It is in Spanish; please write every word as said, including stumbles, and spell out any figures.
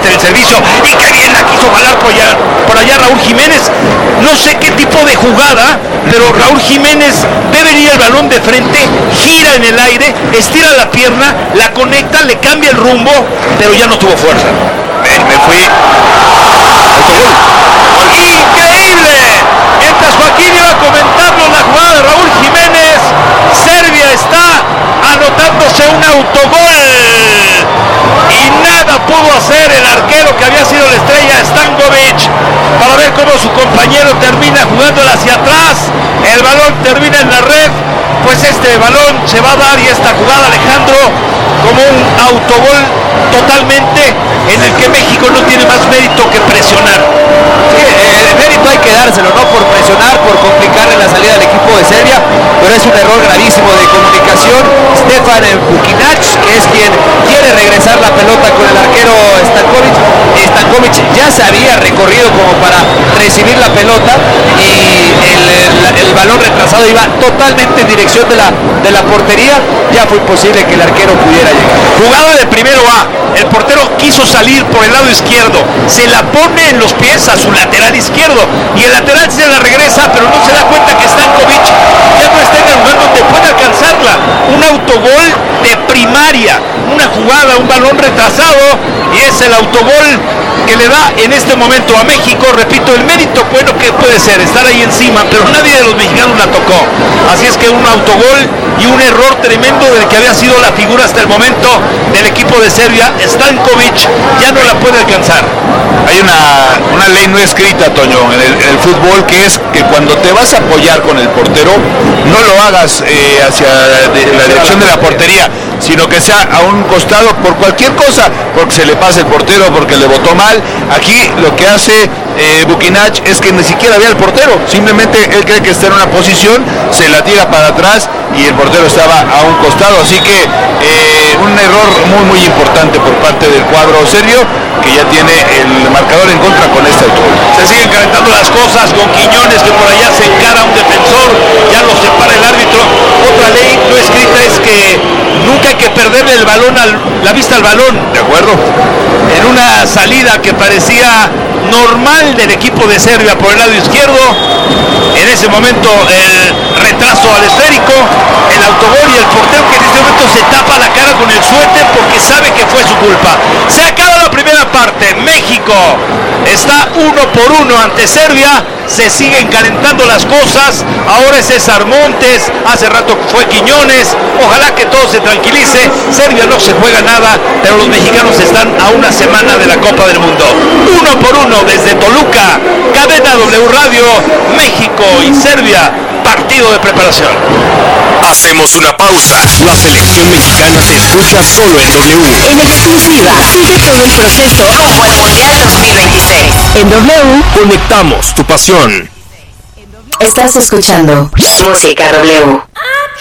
en el servicio, y que bien la quiso jalar por allá, por allá Raúl Jiménez. No sé qué tipo de jugada, pero Raúl Jiménez ve venir el balón de frente, gira en el aire, estira la pierna, la conecta, le cambia el rumbo, pero ya no tuvo fuerza. Me, me fui. Autogol. ¡Increíble! Mientras Joaquín iba a comentarnos la jugada de Raúl Jiménez, Serbia está anotándose un autogol. Y nada pudo hacer el arquero que había sido la estrella, Stankovic, para ver cómo su compañero termina jugándola hacia atrás. El balón termina en la red. Pues este balón se va a dar, y esta jugada, Alejandro, como un autogol totalmente en el que México no tiene más mérito que presionar. Sí, el mérito hay que dárselo, no por presionar, por complicarle la salida al equipo de Serbia, pero es un error gravísimo de comunicación. Stefan Vukinac, que es quien quiere regresar la pelota con el arquero Stankovic. Stankovic ya se había recorrido como para recibir la pelota, y el, el, el balón retrasado iba totalmente en dirección de la, de la portería. Ya fue imposible que el arquero pudiera llegar. Jugada de primero A, el portero quiso salir por el lado izquierdo, se la pone en los pies a su lateral izquierdo, y el lateral se la regresa, pero no se da cuenta que Stankovic ya no está en el lugar donde puede alcanzarla. Un autogol de primaria, una jugada, un balón retrasado, y es el autogol que le da en este momento a México. Repito, el mérito bueno que puede ser estar ahí encima, pero nadie de los mexicanos la tocó. Así es que un autogol y un error tremendo del que había sido la figura hasta el momento del equipo de Serbia. Stankovic ya no la puede alcanzar. Hay una, una ley no escrita, Toño, en el, en el fútbol, que es que cuando te vas a apoyar con el portero, no lo hagas eh, hacia de, la dirección de la portería, sino que sea a un costado por cualquier cosa, porque se le pasa el portero, porque le botó mal. Aquí lo que hace eh, Vukinac es que ni siquiera ve al portero, simplemente él cree que está en una posición, se la tira para atrás y el portero estaba a un costado, así que eh, un error muy muy importante por parte del cuadro serbio, que ya tiene el marcador en contra con este autogol. Se siguen calentando las cosas con Quiñones, que por allá se encara a un defensor, ya lo separa el árbitro. Otra ley no escrita es que nunca hay que perderle el balón al, la vista al balón. ¿De acuerdo? En una salida que parecía normal del equipo de Serbia por el lado izquierdo, en ese momento el retraso al esférico, el autogol, y el portero que en este momento se tapa la cara con el suéter porque sabe que fue su culpa. Se acaba la primera parte. México está uno por uno ante Serbia. Se siguen calentando las cosas. Ahora es César Montes, hace rato fue Quiñones. Ojalá que todo se tranquilice. Serbia no se juega nada, pero los mexicanos están a una semana de la Copa del Mundo. Uno por uno desde Toluca, cadena W Radio, México y Serbia, partido de preparación. Hacemos una pausa. La selección mexicana se escucha solo en W. En exclusiva, sigue todo el proceso rumbo al Mundial dos mil veintiséis. En W, conectamos tu pasión. Estás escuchando Música W.